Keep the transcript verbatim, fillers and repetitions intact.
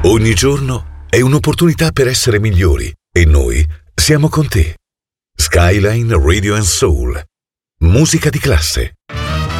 Ogni giorno è un'opportunità per essere migliori e noi siamo con te. Skyline Radio and Soul. Musica di classe.